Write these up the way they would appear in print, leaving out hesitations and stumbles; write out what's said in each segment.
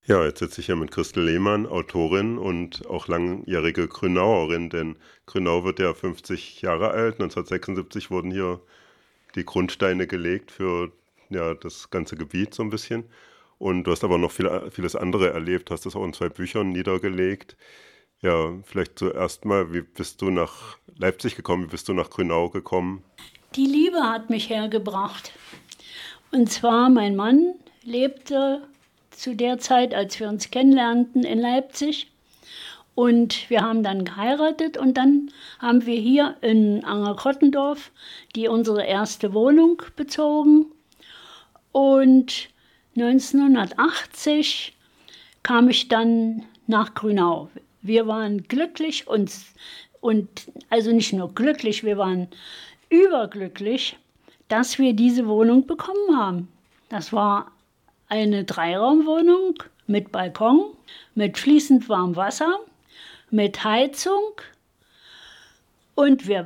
Ja, jetzt sitze ich hier mit Christel Lehmann, Autorin und auch langjährige Grünauerin, denn Grünau wird ja 50 Jahre alt. 1976 wurden hier die Grundsteine gelegt für ja, das ganze Gebiet so ein bisschen. Und du hast aber noch vieles andere erlebt, hast das auch in 2 Büchern niedergelegt. Ja, vielleicht zuerst mal, wie bist du nach Leipzig gekommen? Wie bist du nach Grünau gekommen? Die Liebe hat mich hergebracht. Und zwar, mein Mann lebte zu der Zeit, als wir uns kennenlernten, in Leipzig. Und wir haben dann geheiratet und dann haben wir hier in Angerkottendorf unsere erste Wohnung bezogen. Und 1980 kam ich dann nach Grünau. Wir waren glücklich und also nicht nur glücklich, wir waren überglücklich, dass wir diese Wohnung bekommen haben. Das war eine Dreiraumwohnung mit Balkon, mit fließend warmem Wasser, mit Heizung und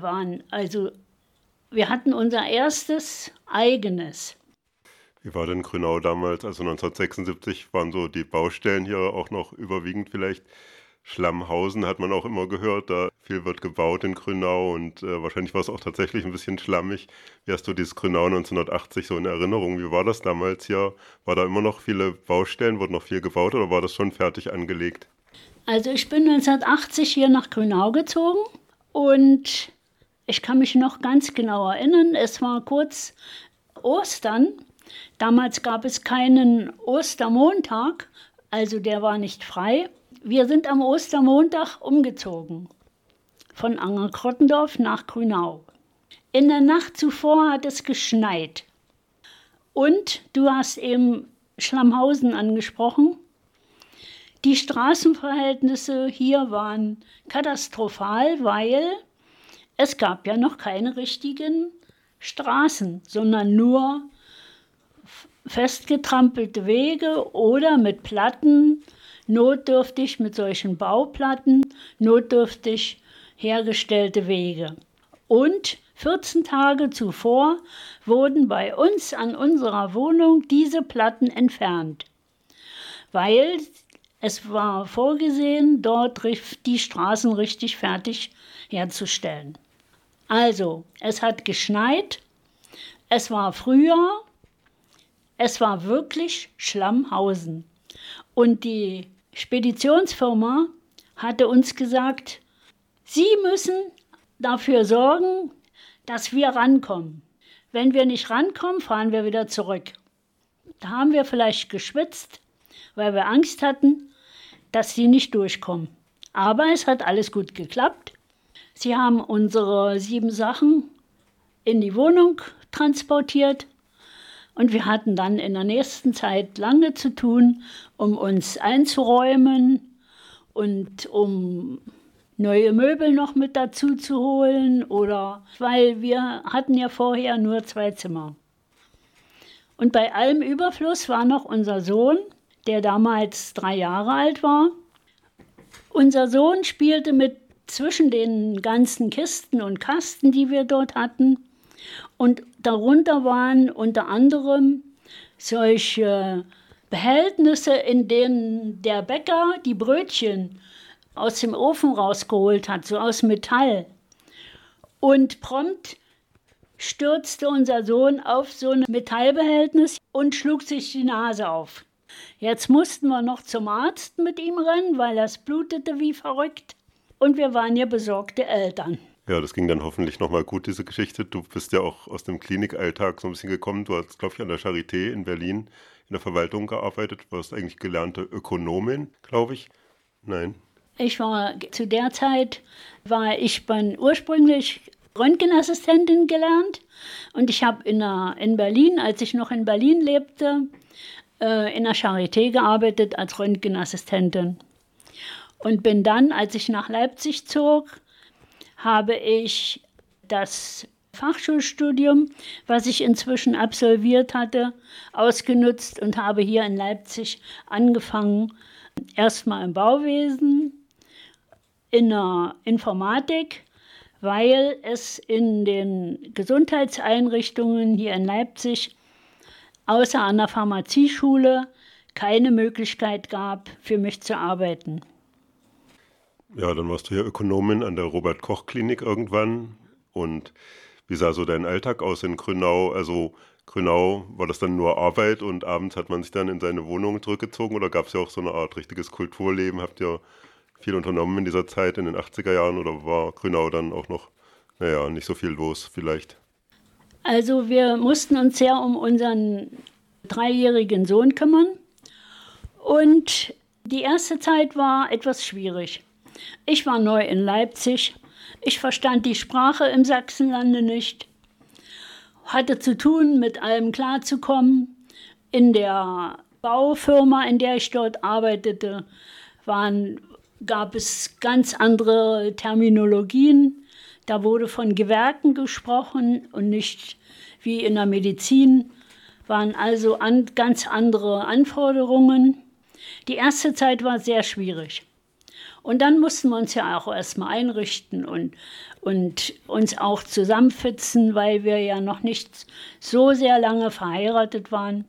wir hatten unser erstes eigenes. Wie war denn Grünau damals? Also 1976 waren so die Baustellen hier auch noch überwiegend vielleicht. Schlammhausen hat man auch immer gehört, da viel wird gebaut in Grünau und wahrscheinlich war es auch tatsächlich ein bisschen schlammig. Wie hast du dieses Grünau 1980 so in Erinnerung? Wie war das damals hier? War da immer noch viele Baustellen, wurde noch viel gebaut oder war das schon fertig angelegt? Also ich bin 1980 hier nach Grünau gezogen und ich kann mich noch ganz genau erinnern, es war kurz Ostern. Damals gab es keinen Ostermontag, also der war nicht frei. Wir sind am Ostermontag umgezogen, von Angerkottendorf nach Grünau. In der Nacht zuvor hat es geschneit. Und du hast eben Schlammhausen angesprochen. Die Straßenverhältnisse hier waren katastrophal, weil es gab ja noch keine richtigen Straßen, sondern nur festgetrampelte Wege oder mit Platten, notdürftig mit solchen Bauplatten, notdürftig hergestellte Wege. Und 14 Tage zuvor wurden bei uns an unserer Wohnung diese Platten entfernt, weil es war vorgesehen, dort die Straßen richtig fertig herzustellen. Also, es hat geschneit, es war Frühjahr, es war wirklich Schlammhausen. Und die Speditionsfirma hatte uns gesagt, Sie müssen dafür sorgen, dass wir rankommen. Wenn wir nicht rankommen, fahren wir wieder zurück. Da haben wir vielleicht geschwitzt, weil wir Angst hatten, dass sie nicht durchkommen. Aber es hat alles gut geklappt. Sie haben unsere 7 Sachen in die Wohnung transportiert und wir hatten dann in der nächsten Zeit lange zu tun, um uns einzuräumen und um neue Möbel noch mit dazu zu holen oder weil wir hatten ja vorher nur 2 Zimmer. Und bei allem Überfluss war noch unser Sohn, der damals 3 Jahre alt war. Unser Sohn spielte mit zwischen den ganzen Kisten und Kasten, die wir dort hatten. Und darunter waren unter anderem solche Behältnisse, in denen der Bäcker die Brötchen aus dem Ofen rausgeholt hat, so aus Metall. Und prompt stürzte unser Sohn auf so ein Metallbehältnis und schlug sich die Nase auf. Jetzt mussten wir noch zum Arzt mit ihm rennen, weil das blutete wie verrückt. Und wir waren ja besorgte Eltern. Ja, das ging dann hoffentlich nochmal gut, diese Geschichte. Du bist ja auch aus dem Klinikalltag so ein bisschen gekommen. Du hast, glaube ich, an der Charité in Berlin in der Verwaltung gearbeitet. Du warst eigentlich gelernte Ökonomin, glaube ich. Nein. Zu der Zeit ich bin ursprünglich Röntgenassistentin gelernt und ich habe in Berlin, als ich noch in Berlin lebte, in der Charité gearbeitet als Röntgenassistentin. Und bin dann, als ich nach Leipzig zog, habe ich das Fachschulstudium, was ich inzwischen absolviert hatte, ausgenutzt und habe hier in Leipzig angefangen, erstmal im Bauwesen, in der Informatik, weil es in den Gesundheitseinrichtungen hier in Leipzig außer an der Pharmazieschule keine Möglichkeit gab, für mich zu arbeiten. Ja, dann warst du ja Ökonomin an der Robert-Koch-Klinik irgendwann. Und wie sah so dein Alltag aus in Grünau? Also Grünau, war das dann nur Arbeit und abends hat man sich dann in seine Wohnung zurückgezogen oder gab es ja auch so eine Art richtiges Kulturleben? Habt ihr viel unternommen in dieser Zeit in den 80er Jahren oder war Grünau dann auch noch, naja, nicht so viel los vielleicht? Also wir mussten uns sehr um unseren 3-jährigen Sohn kümmern und die erste Zeit war etwas schwierig. Ich war neu in Leipzig, ich verstand die Sprache im Sachsenlande nicht, hatte zu tun, mit allem klarzukommen. In der Baufirma, in der ich dort arbeitete, gab es ganz andere Terminologien. Da wurde von Gewerken gesprochen und nicht wie in der Medizin, waren also ganz andere Anforderungen. Die erste Zeit war sehr schwierig. Und dann mussten wir uns ja auch erstmal einrichten und uns auch zusammenfitzen, weil wir ja noch nicht so sehr lange verheiratet waren.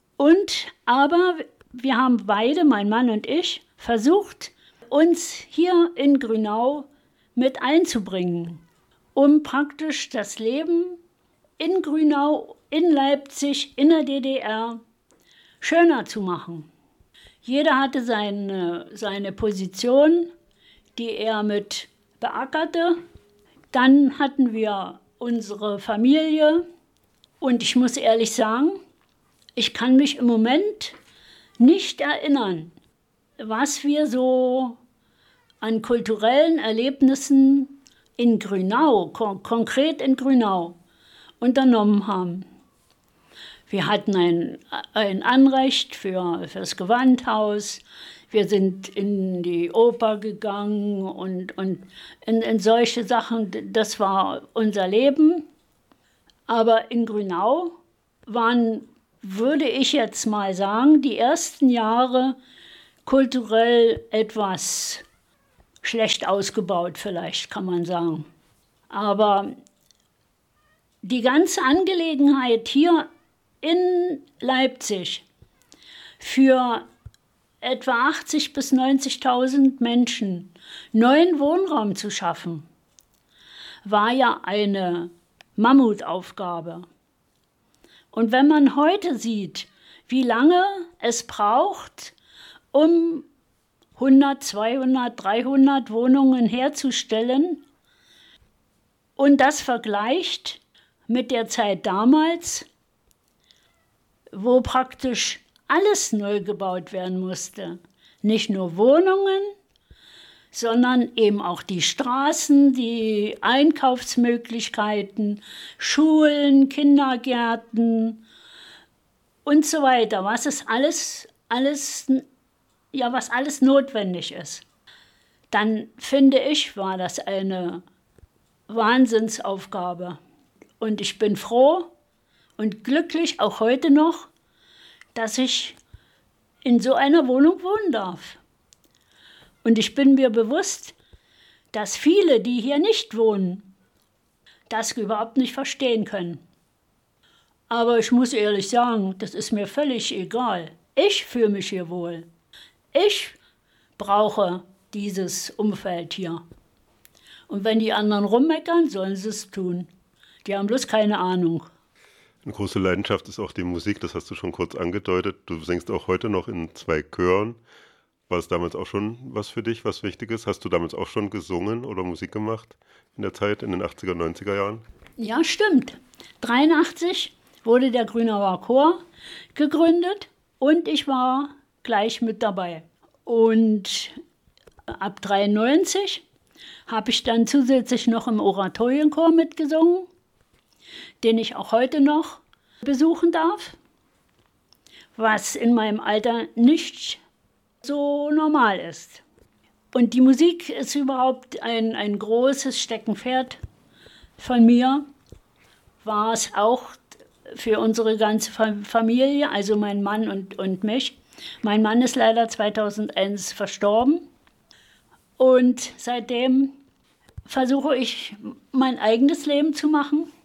Aber wir haben beide, mein Mann und ich, versucht, uns hier in Grünau mit einzubringen, um praktisch das Leben in Grünau, in Leipzig, in der DDR schöner zu machen. Jeder hatte seine Position, die er mit beackerte. Dann hatten wir unsere Familie und ich muss ehrlich sagen, ich kann mich im Moment nicht erinnern, was wir so an kulturellen Erlebnissen in Grünau, konkret in Grünau, unternommen haben. Wir hatten ein Anrecht fürs Gewandhaus. Wir sind in die Oper gegangen und in solche Sachen. Das war unser Leben. Aber in Grünau waren, würde ich jetzt mal sagen, die ersten Jahre kulturell etwas schlecht ausgebaut, vielleicht kann man sagen. Aber die ganze Angelegenheit hier in Leipzig für etwa 80.000 bis 90.000 Menschen neuen Wohnraum zu schaffen, war ja eine Mammutaufgabe. Und wenn man heute sieht, wie lange es braucht, um 100, 200, 300 Wohnungen herzustellen und das vergleicht mit der Zeit damals, wo praktisch alles neu gebaut werden musste. Nicht nur Wohnungen, sondern eben auch die Straßen, die Einkaufsmöglichkeiten, Schulen, Kindergärten und so weiter. Was alles notwendig ist. Dann finde ich, war das eine Wahnsinnsaufgabe. Und ich bin froh und glücklich, auch heute noch, dass ich in so einer Wohnung wohnen darf. Und ich bin mir bewusst, dass viele, die hier nicht wohnen, das überhaupt nicht verstehen können. Aber ich muss ehrlich sagen, das ist mir völlig egal. Ich fühle mich hier wohl. Ich brauche dieses Umfeld hier. Und wenn die anderen rummeckern, sollen sie es tun. Die haben bloß keine Ahnung. Eine große Leidenschaft ist auch die Musik, das hast du schon kurz angedeutet. Du singst auch heute noch in 2 Chören. War es damals auch schon was für dich, was Wichtiges? Hast du damals auch schon gesungen oder Musik gemacht in der Zeit, in den 80er, 90er Jahren? Ja, stimmt. 1983 wurde der Grünauer Chor gegründet und ich war gleich mit dabei. Und ab 1993 habe ich dann zusätzlich noch im Oratorienchor mitgesungen, den ich auch heute noch besuchen darf, was in meinem Alter nicht so normal ist. Und die Musik ist überhaupt ein großes Steckenpferd von mir, war es auch für unsere ganze Familie, also mein Mann und mich. Mein Mann ist leider 2001 verstorben und seitdem versuche ich, mein eigenes Leben zu machen